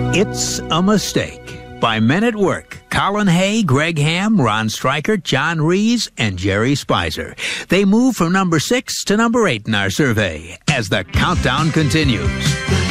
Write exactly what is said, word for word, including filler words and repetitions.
It's a Mistake by Men at Work. Colin Hay, Greg Ham, Ron Stryker, John Rees, and Jerry Spicer. They move from number six to number eight in our survey as the countdown continues.